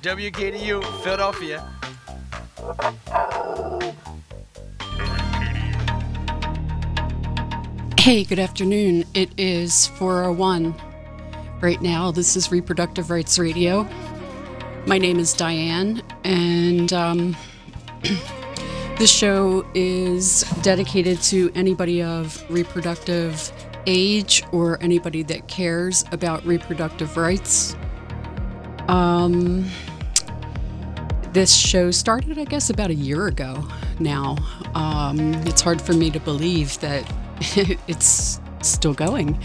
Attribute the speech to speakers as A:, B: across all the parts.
A: WKDU, Philadelphia.
B: Hey, good afternoon. It is 4:01 right now. This is Reproductive Rights Radio. My name is Diane, and this show is dedicated to anybody of reproductive age or anybody that cares about reproductive rights. This show started, I guess, about a year ago now. It's hard for me to believe that it's still going.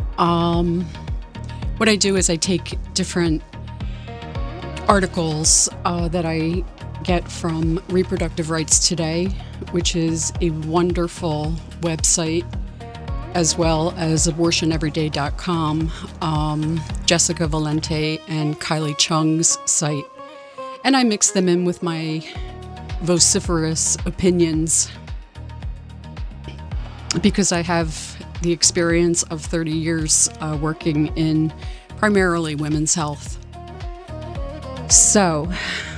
B: What I do is I take different articles that I get from Reproductive Rights Today, which is a wonderful website, as well as abortioneveryday.com, Jessica Valente and Kylie Chung's site. And I mix them in with my vociferous opinions because I have the experience of 30 years working in primarily women's health. So,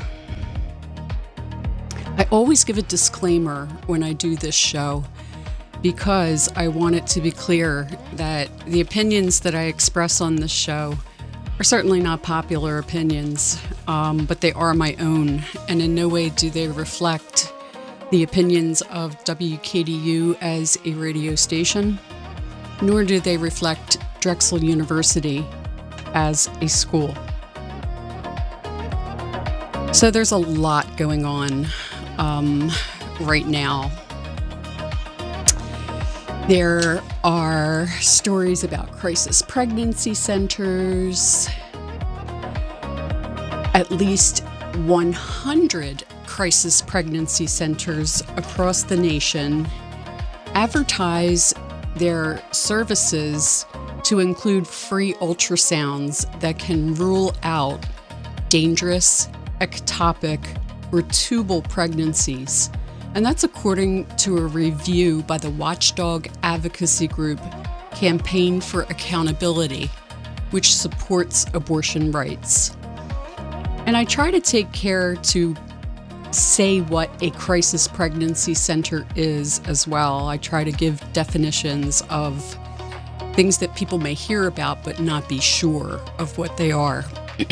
B: I always give a disclaimer when I do this show because I want it to be clear that the opinions that I express on this show are certainly not popular opinions, but they are my own, and in no way do they reflect the opinions of WKDU as a radio station, nor do they reflect Drexel University as a school. So there's a lot going on right now. There are stories about crisis pregnancy centers. At least 100 crisis pregnancy centers across the nation advertise their services to include free ultrasounds that can rule out dangerous, ectopic, or tubal pregnancies. And that's according to a review by the watchdog advocacy group Campaign for Accountability, which supports abortion rights. And I try to take care to say what a crisis pregnancy center is as well. I try to give definitions of things that people may hear about but not be sure of what they are.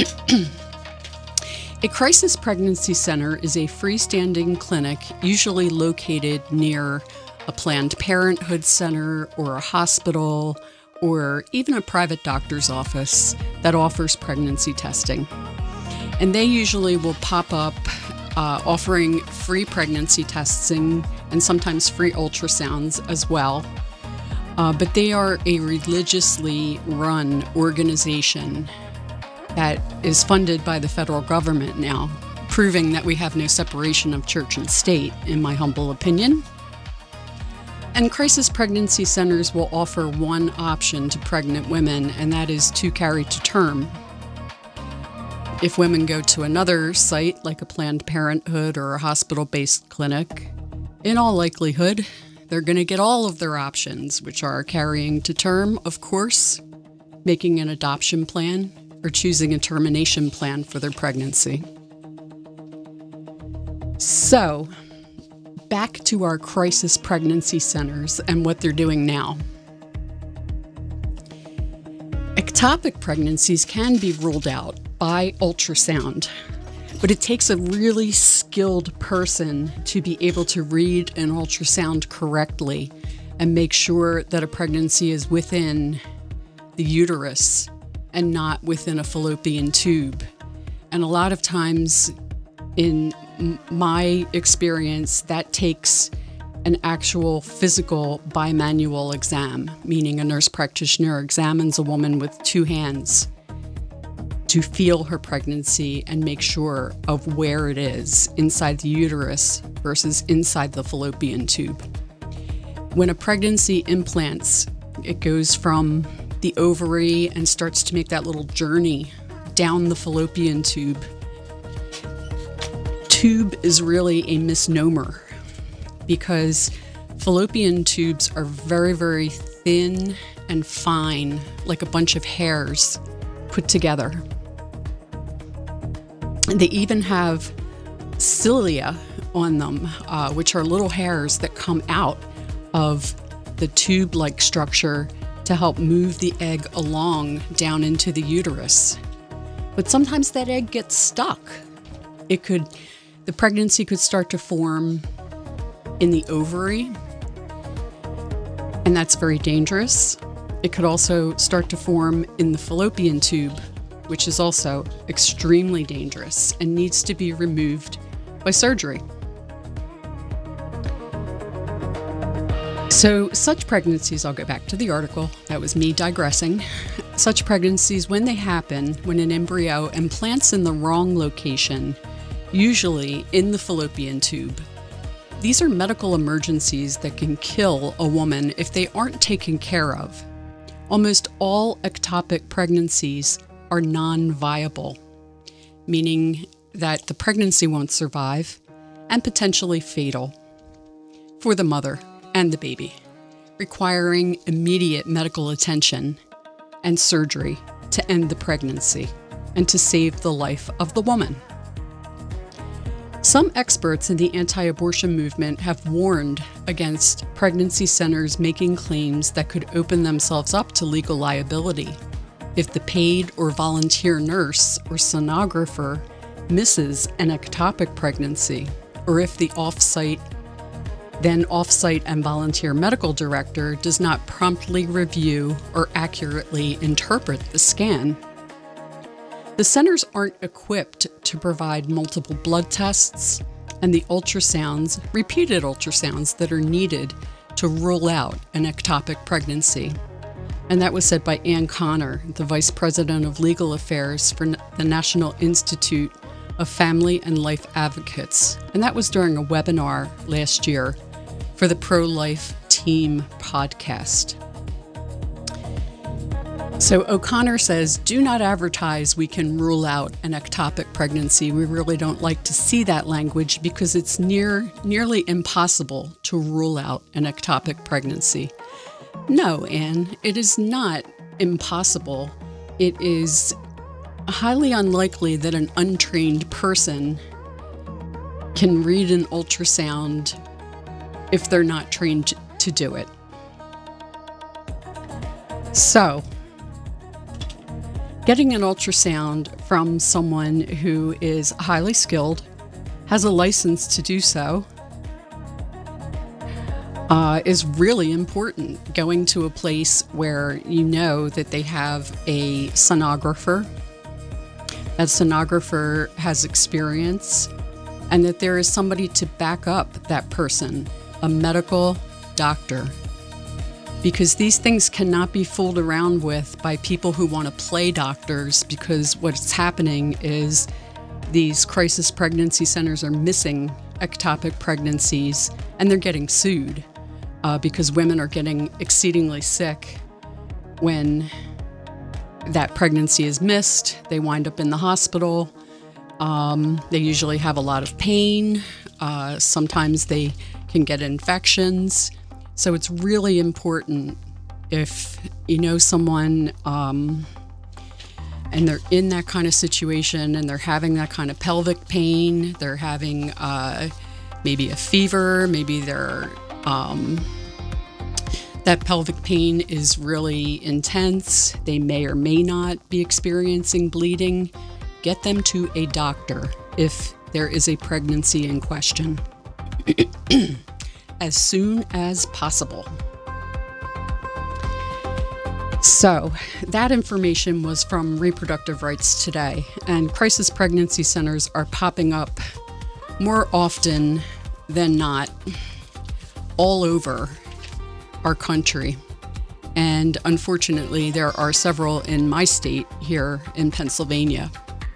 B: A crisis pregnancy center is a freestanding clinic usually located near a Planned Parenthood center or a hospital or even a private doctor's office that offers pregnancy testing. And they usually will pop up offering free pregnancy testing and sometimes free ultrasounds as well. But they are a religiously run organization that is funded by the federal government now, proving that we have no separation of church and state, in my humble opinion. And crisis pregnancy centers will offer one option to pregnant women, and that is to carry to term. If women go to another site, like a Planned Parenthood or a hospital-based clinic, in all likelihood, they're going to get all of their options, which are carrying to term, of course, making an adoption plan, or choosing a termination plan for their pregnancy. So, back to our crisis pregnancy centers and what they're doing now. Ectopic pregnancies can be ruled out by ultrasound, but it takes a really skilled person to be able to read an ultrasound correctly and make sure that a pregnancy is within the uterus and not within a fallopian tube. And a lot of times, in my experience, that takes an actual physical bimanual exam, meaning a nurse practitioner examines a woman with two hands to feel her pregnancy and make sure of where it is inside the uterus versus inside the fallopian tube. When a pregnancy implants, it goes from the ovary and starts to make that little journey down the fallopian tube. Tube is really a misnomer because fallopian tubes are very, very thin and fine, like a bunch of hairs put together. They even have cilia on them, which are little hairs that come out of the tube-like structure to help move the egg along down into the uterus. But sometimes that egg gets stuck. The pregnancy could start to form in the ovary, and that's very dangerous. It could also start to form in the fallopian tube, which is also extremely dangerous and needs to be removed by surgery. So such pregnancies, I'll go back to the article, that was me digressing. Such pregnancies, when they happen, when an embryo implants in the wrong location, usually in the fallopian tube, these are medical emergencies that can kill a woman if they aren't taken care of. Almost all ectopic pregnancies are non-viable, meaning that the pregnancy won't survive and potentially fatal for the mother and the baby, requiring immediate medical attention and surgery to end the pregnancy and to save the life of the woman. Some experts in the anti-abortion movement have warned against pregnancy centers making claims that could open themselves up to legal liability if the paid or volunteer nurse or sonographer misses an ectopic pregnancy, or if the off-site and volunteer medical director does not promptly review or accurately interpret the scan. The centers aren't equipped to provide multiple blood tests and the repeated ultrasounds that are needed to rule out an ectopic pregnancy. And that was said by Ann Connor, the Vice President of Legal Affairs for the National Institute of Family and Life Advocates. And that was during a webinar last year for the Pro-Life Team podcast. So O'Connor says, do not advertise we can rule out an ectopic pregnancy. We really don't like to see that language because it's nearly impossible to rule out an ectopic pregnancy. No, Anne, it is not impossible. It is highly unlikely that an untrained person can read an ultrasound if they're not trained to do it. So, getting an ultrasound from someone who is highly skilled, has a license to do so, is really important. Going to a place where you know that they have a sonographer, that sonographer has experience, and that there is somebody to back up that person, a medical doctor. Because these things cannot be fooled around with by people who want to play doctors, because what's happening is these crisis pregnancy centers are missing ectopic pregnancies and they're getting sued because women are getting exceedingly sick when that pregnancy is missed. They wind up in the hospital. They usually have a lot of pain. Sometimes they can get infections. So it's really important if you know someone and they're in that kind of situation and they're having that kind of pelvic pain, they're having maybe a fever, maybe they're that pelvic pain is really intense, they may or may not be experiencing bleeding, get them to a doctor if there is a pregnancy in question. As soon as possible. So, that information was from Reproductive Rights Today, and crisis pregnancy centers are popping up more often than not all over our country. And unfortunately, there are several in my state here in Pennsylvania.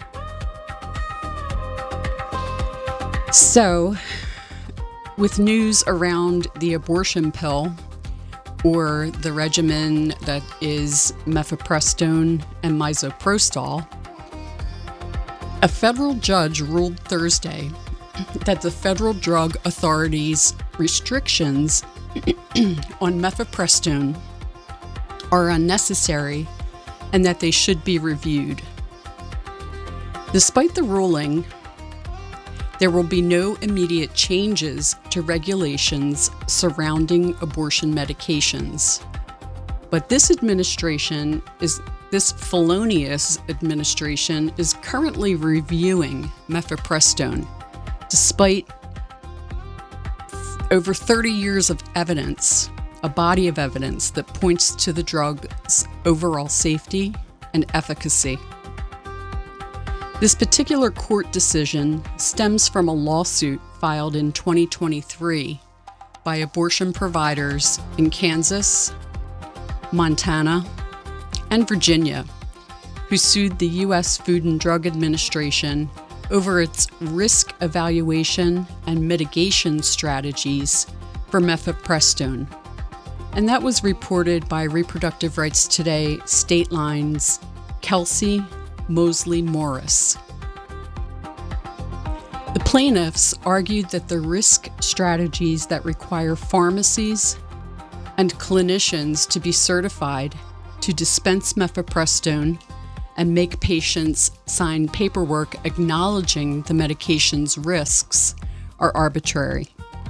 B: So, with news around the abortion pill, or the regimen that is mifepristone and misoprostol, a federal judge ruled Thursday that the Federal Drug Authority's restrictions on mifepristone are unnecessary and that they should be reviewed. Despite the ruling, there will be no immediate changes to regulations surrounding abortion medications. But this felonious administration is currently reviewing mifepristone, despite over 30 years of evidence, a body of evidence that points to the drug's overall safety and efficacy. This particular court decision stems from a lawsuit filed in 2023 by abortion providers in Kansas, Montana, and Virginia, who sued the U.S. Food and Drug Administration over its risk evaluation and mitigation strategies for mifepristone. And that was reported by Reproductive Rights Today State Line's Kelsey Mosley Morris. The plaintiffs argued that the risk strategies that require pharmacies and clinicians to be certified to dispense mifepristone and make patients sign paperwork acknowledging the medication's risks are arbitrary.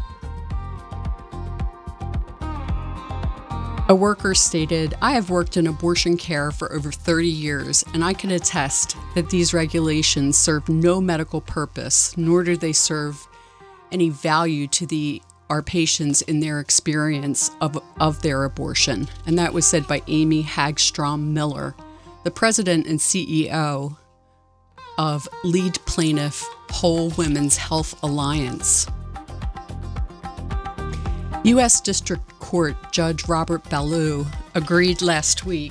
B: A worker stated, "I have worked in abortion care for over 30 years, and I can attest that these regulations serve no medical purpose, nor do they serve any value to our patients in their experience of their abortion." And that was said by Amy Hagstrom Miller, the president and CEO of lead plaintiff Whole Women's Health Alliance. U.S. District Court Judge Robert Ballou agreed last week,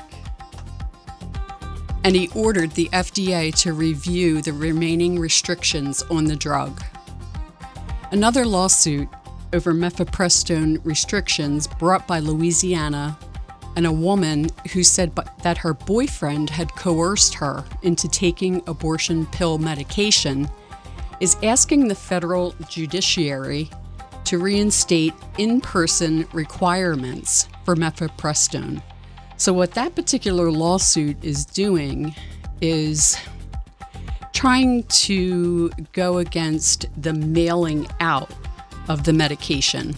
B: and he ordered the FDA to review the remaining restrictions on the drug. Another lawsuit over mifepristone restrictions brought by Louisiana and a woman who said that her boyfriend had coerced her into taking abortion pill medication is asking the federal judiciary to reinstate in-person requirements for mifepristone. So what that particular lawsuit is doing is trying to go against the mailing out of the medication.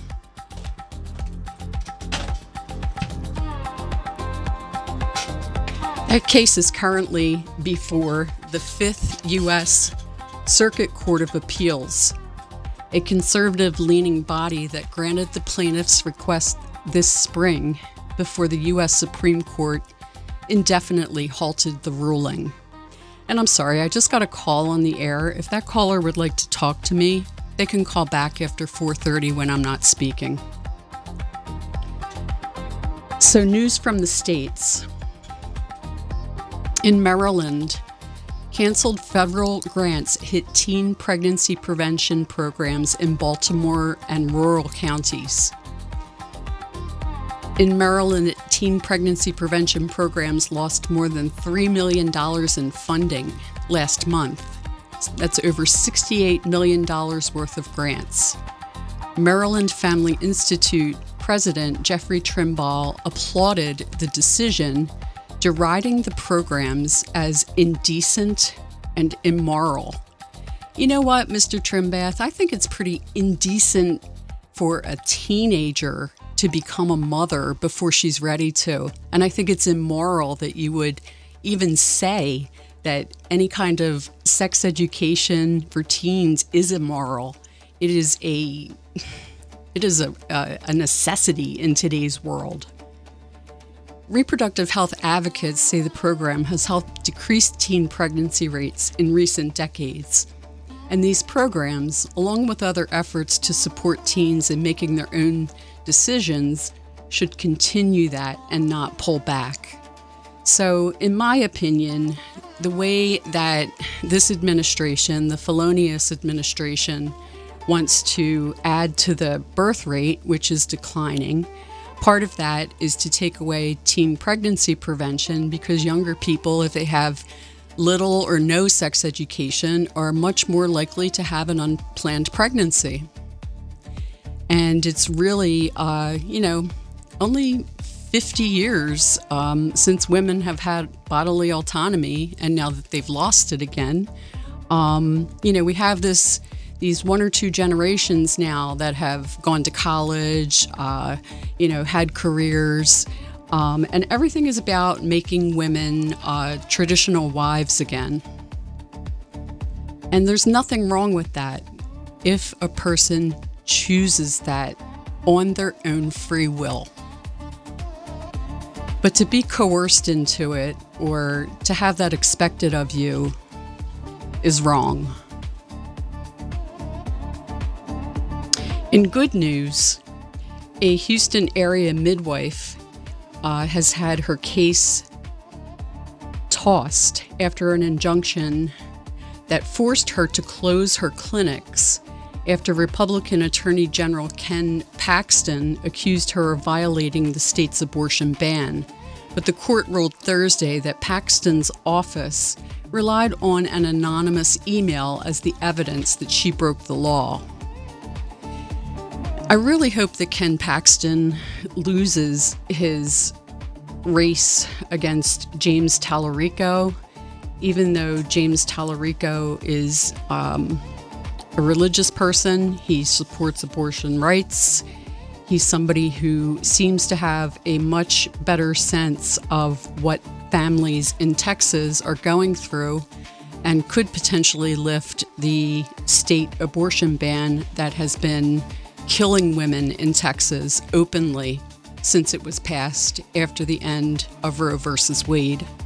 B: That case is currently before the 5th U.S. Circuit Court of Appeals, a conservative-leaning body that granted the plaintiffs' request this spring before the U.S. Supreme Court indefinitely halted the ruling. And I'm sorry, I just got a call on the air. If that caller would like to talk to me, they can call back after 4:30 when I'm not speaking. So, news from the States. In Maryland, canceled federal grants hit teen pregnancy prevention programs in Baltimore and rural counties. In Maryland, teen pregnancy prevention programs lost more than $3 million in funding last month. That's over $68 million worth of grants. Maryland Family Institute President Jeffrey Trimble applauded the decision, deriding the programs as indecent and immoral. You know what, Mr. Trimbath? I think it's pretty indecent for a teenager to become a mother before she's ready to. And I think it's immoral that you would even say that any kind of sex education for teens is immoral. It is a necessity in today's world. Reproductive health advocates say the program has helped decrease teen pregnancy rates in recent decades. And these programs, along with other efforts to support teens in making their own decisions, should continue that and not pull back. So, in my opinion, the way that this administration, the felonious administration, wants to add to the birth rate, which is declining, part of that is to take away teen pregnancy prevention, because younger people, if they have little or no sex education, are much more likely to have an unplanned pregnancy. And it's really, only 50 years since women have had bodily autonomy, and now that they've lost it again, We have these one or two generations now that have gone to college, had careers, and everything is about making women traditional wives again. And there's nothing wrong with that if a person chooses that on their own free will. But to be coerced into it or to have that expected of you is wrong. In good news, a Houston area midwife has had her case tossed after an injunction that forced her to close her clinics after Republican Attorney General Ken Paxton accused her of violating the state's abortion ban. But the court ruled Thursday that Paxton's office relied on an anonymous email as the evidence that she broke the law. I really hope that Ken Paxton loses his race against James Tallarico, even though James Tallarico is a religious person. He supports abortion rights. He's somebody who seems to have a much better sense of what families in Texas are going through and could potentially lift the state abortion ban that has been killing women in Texas openly since it was passed after the end of Roe versus Wade.